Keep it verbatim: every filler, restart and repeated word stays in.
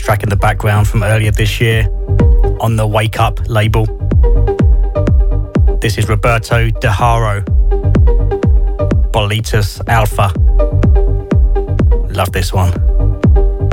track in the background from earlier this year on the Wake Up label. This is Roberto De Haro, Bolitas Alpha. Love this one.